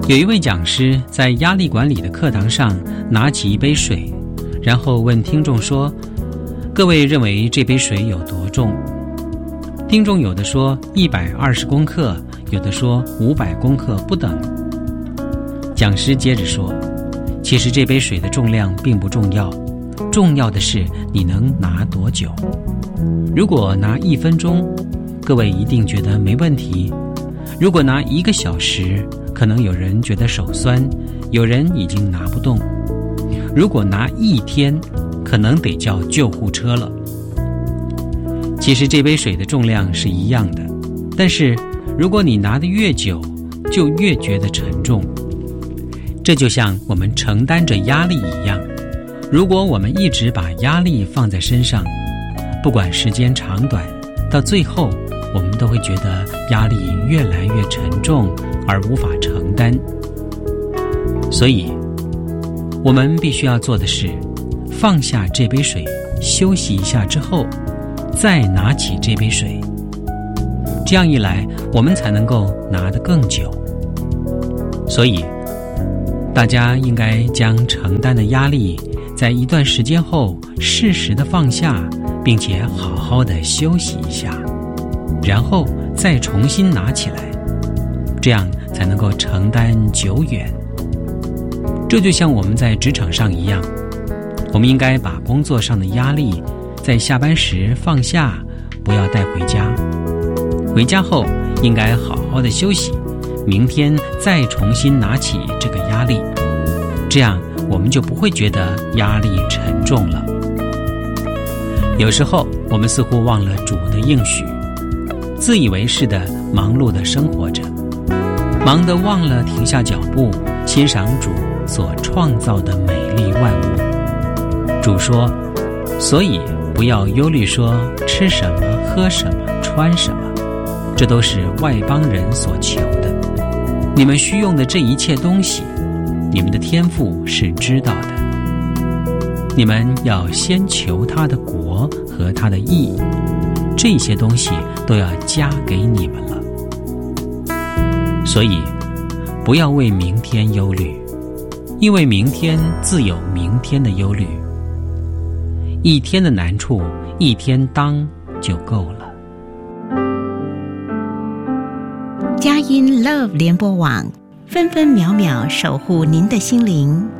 有一位讲师在压力管理的课堂上拿起一杯水，然后问听众说：各位认为这杯水有多重？听众有的说120公克，有的说500公克不等。讲师接着说，其实这杯水的重量并不重要，重要的是你能拿多久。如果拿1分钟，各位一定觉得没问题；如果拿1个小时，可能有人觉得手酸，有人已经拿不动；如果拿1天，可能得叫救护车了。其实这杯水的重量是一样的，但是如果你拿得越久，就越觉得沉重。这就像我们承担着压力一样，如果我们一直把压力放在身上，不管时间长短，到最后我们都会觉得压力越来越沉重，而无法承担。所以我们必须要做的是放下这杯水，休息一下之后再拿起这杯水，这样一来我们才能够拿得更久。所以大家应该将承担的压力在一段时间后适时的放下，并且好好的休息一下，然后再重新拿起来，这样才能够承担久远。这就像我们在职场上一样，我们应该把工作上的压力在下班时放下，不要带回家。回家后应该好好的休息，明天再重新拿起这个压力，这样我们就不会觉得压力沉重了。有时候我们似乎忘了主的应许，自以为是的忙碌的生活着，忙得忘了停下脚步，欣赏主所创造的美丽万物。主说，所以不要忧虑说吃什么喝什么穿什么，这都是外邦人所求的。你们需用的这一切东西，你们的天父是知道的。你们要先求他的国和他的义，这些东西都要加给你们了。所以不要为明天忧虑，因为明天自有明天的忧虑。一天的难处，一天当就够了。 佳音 Love 联播网，分分秒秒守护您的心灵。